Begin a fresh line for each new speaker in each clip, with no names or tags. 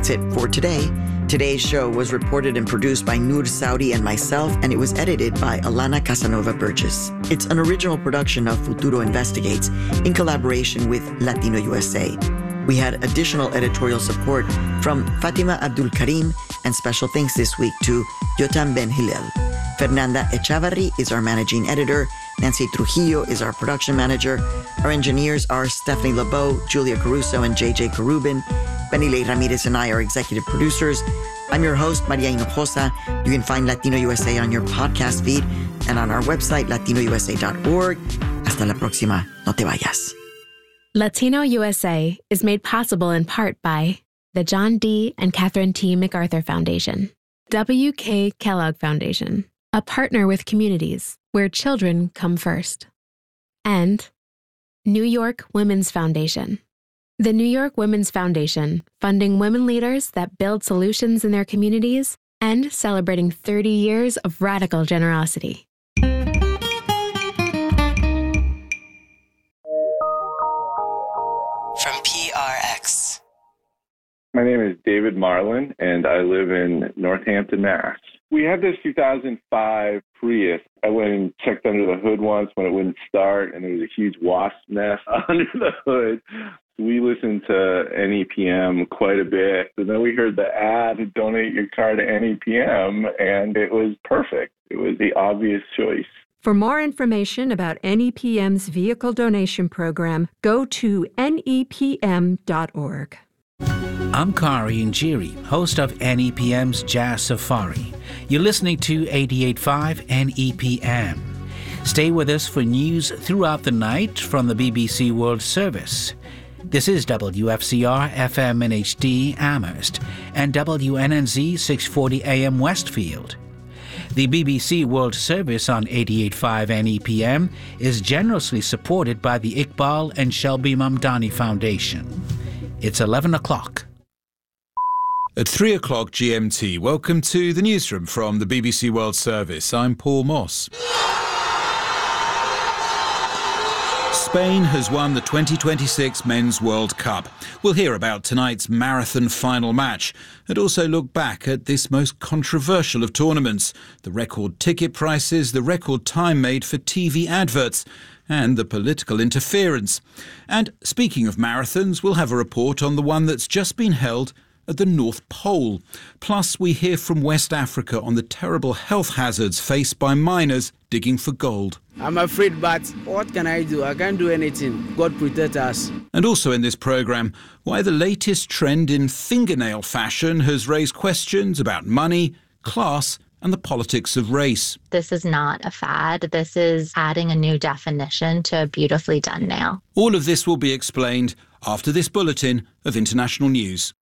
That's it for today. Today's show was reported and produced by Noor Saudi and myself, and it was edited by Alana Casanova Burgess. It's an original production of Futuro Investigates in collaboration with Latino USA. We had additional editorial support from Fatima Abdul Karim, and special thanks this week to Yotam Ben Hillel. Fernanda Echavarri is our managing editor. Nancy Trujillo is our production manager. Our engineers are Stephanie LeBeau, Julia Caruso, and JJ Karubin. Benile Ramirez and I are executive producers. I'm your host, Maria Hinojosa. You can find Latino USA on your podcast feed and on our website, latinousa.org. Hasta la próxima. No te vayas.
Latino USA is made possible in part by the John D. and Catherine T. MacArthur Foundation, W.K. Kellogg Foundation, a partner with communities where children come first, and New York Women's Foundation. The New York Women's Foundation, funding women leaders that build solutions in their communities and celebrating 30 years of radical generosity.
From PRX.
My name is David Marlin, and I live in Northampton, Mass. We had this 2005 Prius. I went and checked under the hood once when it wouldn't start, and there was a huge wasp nest under the hood. We listened to NEPM quite a bit, and then we heard the ad to donate your car to NEPM, and it was perfect. It was the obvious choice.
For more information about NEPM's vehicle donation program, go to nepm.org.
I'm Kari Njiri, host of NEPM's Jazz Safari. You're listening to 88.5 NEPM. Stay with us for news throughout the night from the BBC World Service. This is WFCR FM in HD Amherst and WNNZ 640 AM Westfield. The BBC World Service on 88.5 NEPM is generously supported by the Iqbal and Shelby Mamdani Foundation. It's 11 o'clock.
At 3 o'clock GMT, welcome to the newsroom from the BBC World Service. I'm Paul Moss. Spain has won the 2026 Men's World Cup. We'll hear about tonight's marathon final match and also look back at this most controversial of tournaments, the record ticket prices, the record time made for TV adverts, and the political interference. And speaking of marathons, we'll have a report on the one that's just been held at the North Pole. Plus, we hear from West Africa on the terrible health hazards faced by miners digging for gold.
I'm afraid, but what can I do? I can't do anything. God protect us.
And also in this programme, why the latest trend in fingernail fashion has raised questions about money, class, and the politics of race.
This is not a fad. This is adding a new definition to a beautifully done nail.
All of this will be explained after this bulletin of international news.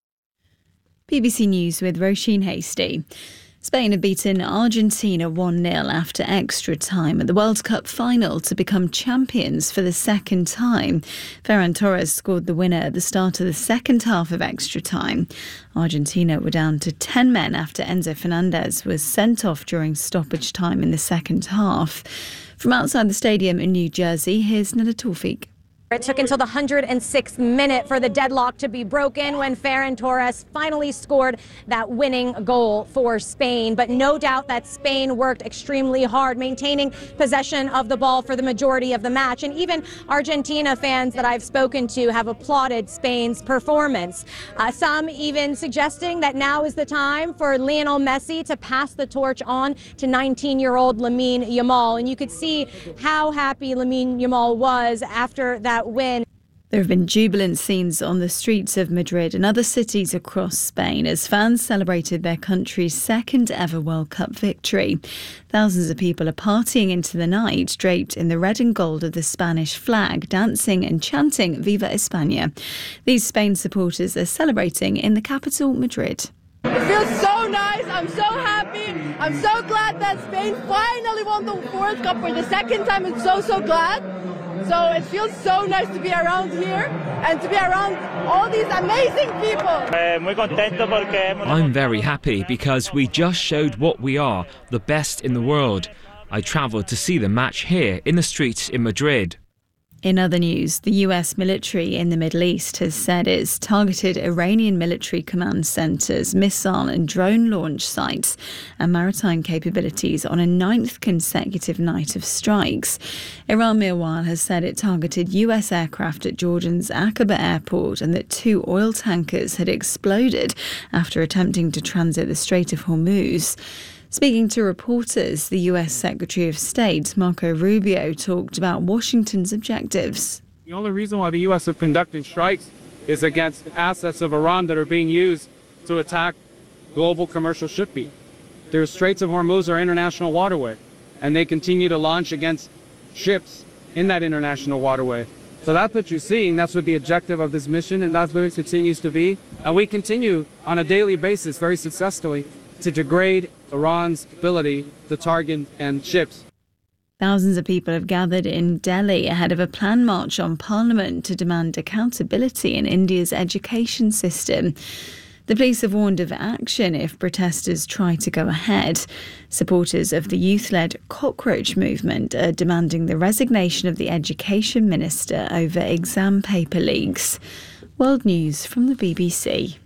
BBC News with Roisin Hasty. Spain have beaten Argentina 1-0 after extra time at the World Cup final to become champions for the second time. Ferran Torres scored the winner at the start of the second half of extra time. Argentina were down to 10 men after Enzo Fernandez was sent off during stoppage time in the second half. From outside the stadium in New Jersey, here's Nada Tawfiq.
It took until the 106th minute for the deadlock to be broken when Ferran Torres finally scored that winning goal for Spain. But no doubt that Spain worked extremely hard, maintaining possession of the ball for the majority of the match. And even Argentina fans that I've spoken to have applauded Spain's performance. Some even suggesting that now is the time for Lionel Messi to pass the torch on to 19-year-old Lamine Yamal. And you could see how happy Lamine Yamal was after that win.
There have been jubilant scenes on the streets of Madrid and other cities across Spain as fans celebrated their country's second ever World Cup victory. Thousands of people are partying into the night, draped in the red and gold of the Spanish flag, dancing and chanting Viva España. These Spain supporters are celebrating in the capital, Madrid.
It feels so nice. I'm so happy. I'm so glad that Spain finally won the World Cup for the second time. I'm so glad. So it feels so nice to be around here and to be around all these amazing people.
I'm very happy because we just showed what we are, the best in the world. I travelled to see the match here in the streets in Madrid.
In other news, the US military in the Middle East has said it's targeted Iranian military command centres, missile and drone launch sites and maritime capabilities on a 9th consecutive night of strikes. Iran, meanwhile, has said it targeted US aircraft at Jordan's Aqaba airport and that 2 oil tankers had exploded after attempting to transit the Strait of Hormuz. Speaking to reporters, the US Secretary of State, Marco Rubio, talked about Washington's objectives.
The only reason why the US are conducting strikes is against assets of Iran that are being used to attack global commercial shipping. The Straits of Hormuz are international waterway, and they continue to launch against ships in that international waterway. So that's what you're seeing. That's what the objective of this mission, and that's what it continues to be. And we continue on a daily basis, very successfully, to degrade Iran's ability to target and ships.
Thousands of people have gathered in Delhi ahead of a planned march on Parliament to demand accountability in India's education system. The police have warned of action if protesters try to go ahead. Supporters of the youth-led Cockroach movement are demanding the resignation of the education minister over exam paper leaks. World News from the BBC.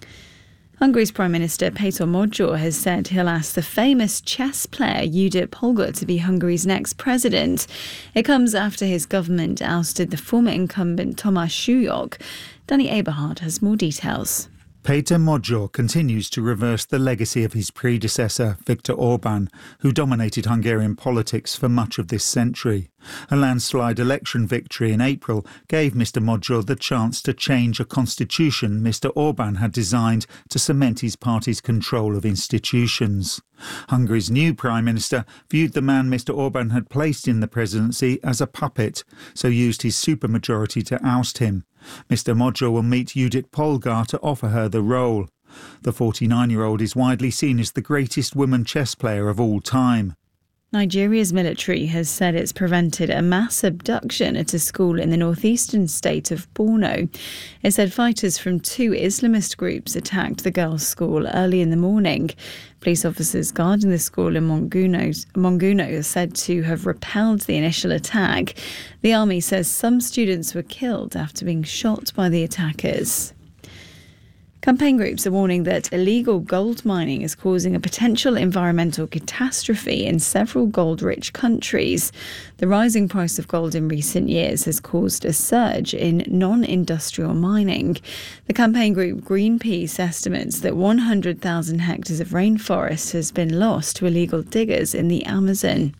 Hungary's Prime Minister Péter Magyar has said he'll ask the famous chess player Judit Polgar to be Hungary's next president. It comes after his government ousted the former incumbent Tamás Súlyog. Danny Eberhard has more details.
Péter Magyar continues to reverse the legacy of his predecessor, Viktor Orbán, who dominated Hungarian politics for much of this century. A landslide election victory in April gave Mr Magyar the chance to change a constitution Mr Orbán had designed to cement his party's control of institutions. Hungary's new Prime Minister viewed the man Mr Orbán had placed in the presidency as a puppet, so used his supermajority to oust him. Mr Magyar will meet Judit Polgar to offer her the role. The 49-year-old is widely seen as the greatest woman chess player of all time.
Nigeria's military has said it's prevented a mass abduction at a school in the northeastern state of Borno. It said fighters from 2 Islamist groups attacked the girls' school early in the morning. Police officers guarding the school in Monguno are said to have repelled the initial attack. The army says some students were killed after being shot by the attackers. Campaign groups are warning that illegal gold mining is causing a potential environmental catastrophe in several gold-rich countries. The rising price of gold in recent years has caused a surge in non-industrial mining. The campaign group Greenpeace estimates that 100,000 hectares of rainforest has been lost to illegal diggers in the Amazon.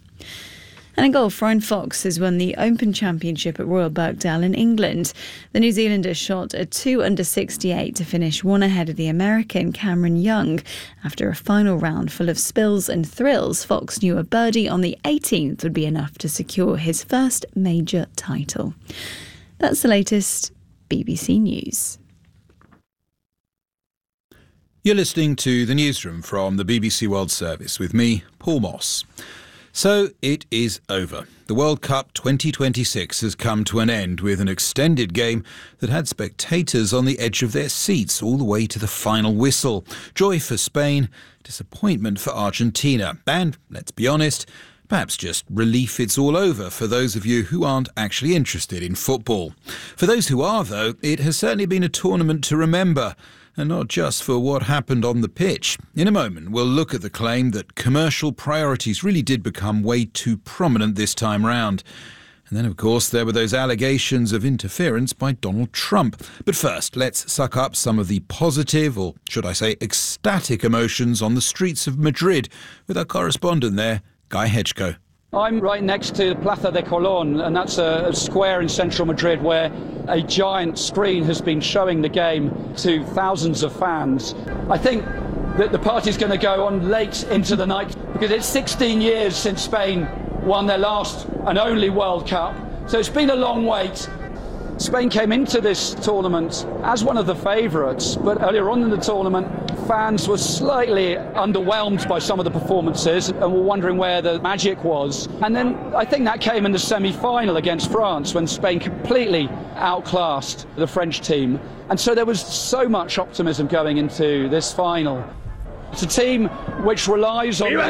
And in golf, Ryan Fox has won the Open Championship at Royal Birkdale in England. The New Zealander shot a 2 under 68 to finish 1 ahead of the American Cameron Young. After a final round full of spills and thrills, Fox knew a birdie on the 18th would be enough to secure his first major title. That's the latest BBC News.
You're listening to the newsroom from the BBC World Service with me, Paul Moss. So it is over. The World Cup 2026 has come to an end with an extended game that had spectators on the edge of their seats all the way to the final whistle. Joy for Spain, disappointment for Argentina, and, let's be honest, perhaps just relief it's all over for those of you who aren't actually interested in football. For those who are, though, it has certainly been a tournament to remember. And not just for what happened on the pitch. In a moment, we'll look at the claim that commercial priorities really did become way too prominent this time round. And then, of course, there were those allegations of interference by Donald Trump. But first, let's suck up some of the positive, or should I say ecstatic emotions on the streets of Madrid with our correspondent there, Guy Hedgecoe.
I'm right next to Plaza de Colón, and that's a square in central Madrid where a giant screen has been showing the game to thousands of fans. I think that the party's going to go on late into the night because it's 16 years since Spain won their last and only World Cup. So it's been a long wait. Spain came into this tournament as one of the favourites, but earlier on in the tournament, fans were slightly underwhelmed by some of the performances and were wondering where the magic was. And then I think that came in the semi-final against France when Spain completely outclassed the French team. And so there was so much optimism going into this final. It's a team which relies on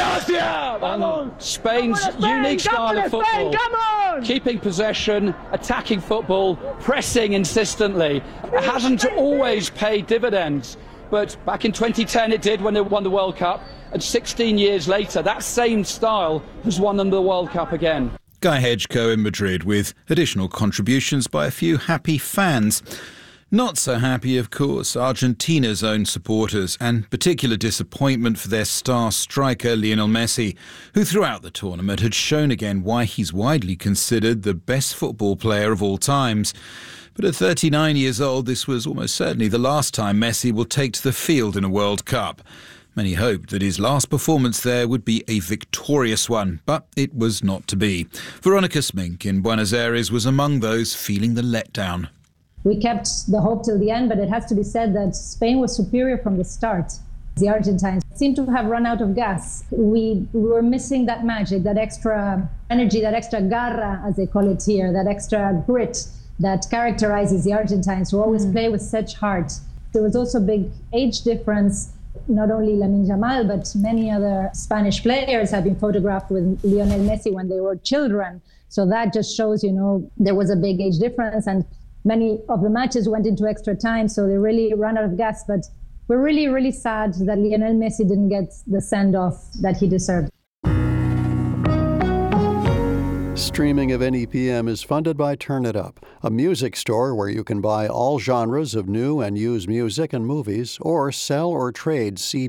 Spain's unique style of football, keeping possession, attacking football, pressing insistently. It hasn't always paid dividends, but back in 2010 it did when they won the World Cup, and 16 years later that same style has won them the World Cup again.
Guy Hedgecoe in Madrid with additional contributions by a few happy fans. Not so happy, of course, Argentina's own supporters, and particular disappointment for their star striker Lionel Messi, who throughout the tournament had shown again why he's widely considered the best football player of all times. But at 39 years old, this was almost certainly the last time Messi will take to the field in a World Cup. Many hoped that his last performance there would be a victorious one, but it was not to be. Veronica Smink in Buenos Aires was among those feeling the letdown.
We kept the hope till the end, but it has to be said that Spain was superior from the start. The Argentines seemed to have run out of gas. We were missing that magic, that extra energy, that extra garra, as they call it here, that extra grit that characterizes the Argentines, who always play with such heart. There was also a big age difference. Not only Lamine Yamal, but many other Spanish players have been photographed with Lionel Messi when they were children. So that just shows, there was a big age difference, and many of the matches went into extra time, so they really ran out of gas. But we're really, really sad that Lionel Messi didn't get the send-off that he deserved.
Streaming of NEPM is funded by Turn It Up, a music store where you can buy all genres of new and used music and movies, or sell or trade CDs.